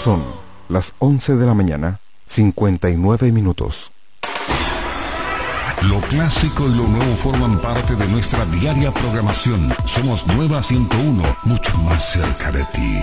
Son las 11 de la mañana, 59 minutos. Lo clásico y lo nuevo forman parte de nuestra diaria programación. Somos Nueva 101, mucho más cerca de ti.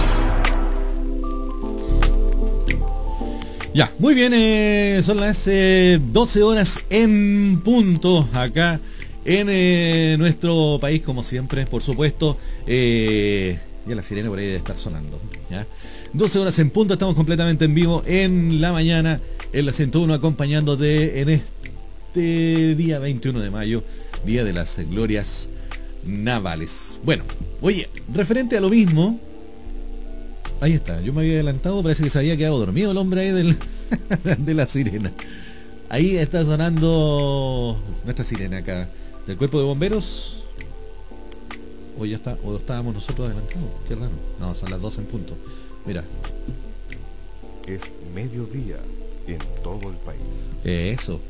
Ya, muy bien, son las 12 horas en punto acá en nuestro país, como siempre, por supuesto. Ya la sirena por ahí debe estar sonando, ¿ya? 12 horas en punto, estamos completamente en vivo en la mañana, en la 101, acompañándote en este día 21 de mayo, día de las glorias navales. Bueno, oye, referente a lo mismo, ahí está, yo me había adelantado, parece que se había quedado dormido el hombre ahí de la sirena. Ahí está sonando nuestra sirena acá, del cuerpo de bomberos. O ya está, o estábamos nosotros adelantados, qué raro. No, son las 12 en punto. Mira. Es mediodía en todo el país. Eso.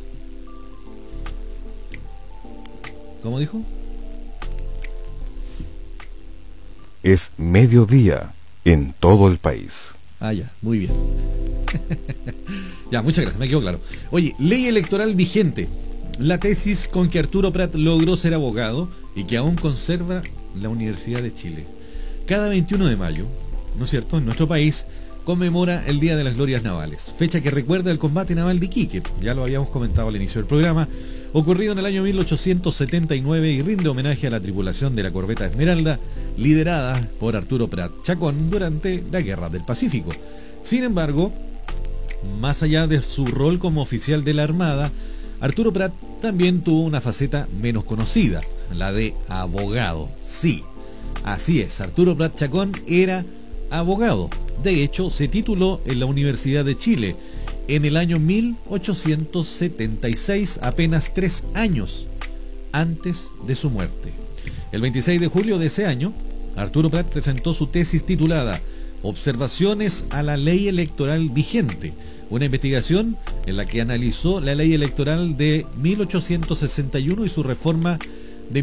¿Cómo dijo? Es mediodía en todo el país. Ah, ya, muy bien. Ya, muchas gracias, me quedó claro. Oye, ley electoral vigente. La tesis con que Arturo Prat logró ser abogado y que aún conserva la Universidad de Chile. Cada 21 de mayo, ¿no es cierto?, en nuestro país conmemora el Día de las Glorias Navales, fecha que recuerda el combate naval de Iquique, ya lo habíamos comentado al inicio del programa, ocurrido en el año 1879 y rinde homenaje a la tripulación de la corbeta Esmeralda, liderada por Arturo Prat Chacón durante la Guerra del Pacífico. Sin embargo, más allá de su rol como oficial de la Armada, Arturo Prat también tuvo una faceta menos conocida, la de abogado. Sí, así es, Arturo Prat Chacón era abogado. De hecho, se tituló en la Universidad de Chile en el año 1876, apenas 3 años antes de su muerte. El 26 de julio de ese año, Arturo Prat presentó su tesis titulada Observaciones a la ley electoral vigente, una investigación en la que analizó la ley electoral de 1861 y su reforma de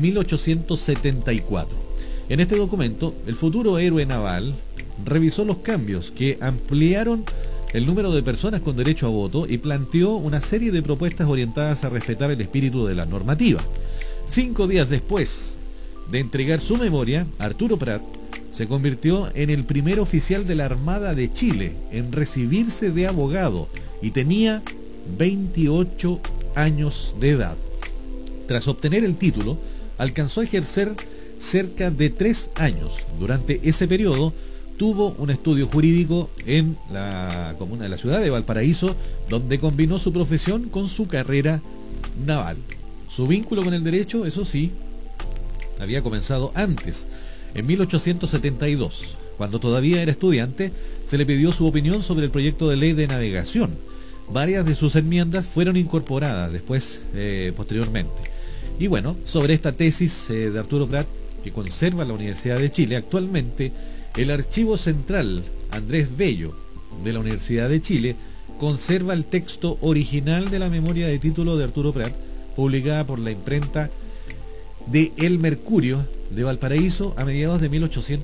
1874. En este documento, el futuro héroe naval revisó los cambios que ampliaron el número de personas con derecho a voto y planteó una serie de propuestas orientadas a respetar el espíritu de la normativa. 5 días después de entregar su memoria, Arturo Prat se convirtió en el primer oficial de la Armada de Chile en recibirse de abogado y tenía 28 años de edad. Tras obtener el título, alcanzó a ejercer cerca de 3 años. Durante ese periodo tuvo un estudio jurídico en la comuna de la ciudad de Valparaíso, donde combinó su profesión con su carrera naval. Su vínculo con el derecho, eso sí, había comenzado antes. En 1872, cuando todavía era estudiante, se le pidió su opinión sobre el proyecto de ley de navegación. Varias de sus enmiendas fueron incorporadas después, posteriormente. Y bueno, sobre esta tesis de Arturo Prat, que conserva la Universidad de Chile, actualmente el Archivo Central Andrés Bello de la Universidad de Chile conserva el texto original de la memoria de título de Arturo Prat, publicada por la imprenta de El Mercurio de Valparaíso a mediados de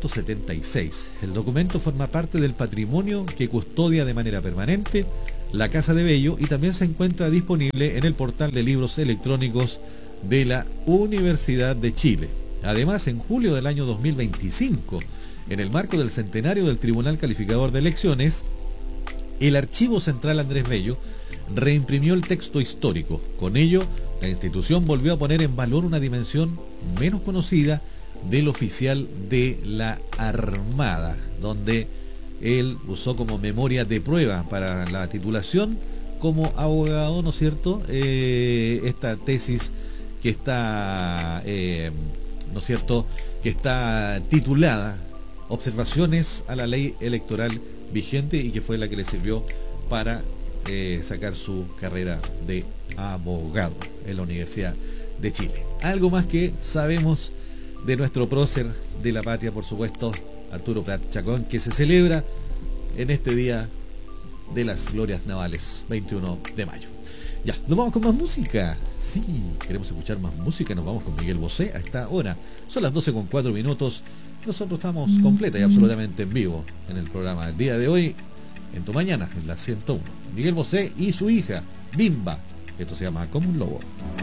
1876. El documento forma parte del patrimonio que custodia de manera permanente la Casa de Bello y también se encuentra disponible en el portal de libros electrónicos de la Universidad de Chile. Además, en julio del año 2025, en el marco del centenario del Tribunal Calificador de Elecciones, el Archivo Central Andrés Bello reimprimió el texto histórico. Con ello, la institución volvió a poner en valor una dimensión menos conocida del oficial de la Armada, donde él usó como memoria de prueba para la titulación como abogado, ¿no es cierto?, esta tesis que está, ¿no es cierto?, que está titulada Observaciones a la ley electoral vigente y que fue la que le sirvió para sacar su carrera de abogado en la Universidad de Chile. Algo más que sabemos de nuestro prócer de la patria, por supuesto, Arturo Prat Chacón, que se celebra en este día de las glorias navales, 21 de mayo. Ya, nos vamos con más música. Sí, queremos escuchar más música. Nos vamos con Miguel Bosé a esta hora. Son las 12:04. Nosotros estamos completa y absolutamente en vivo en el programa. El día de hoy, en tu mañana, en la 101. Miguel Bosé y su hija, Bimba. Esto se llama Como un lobo.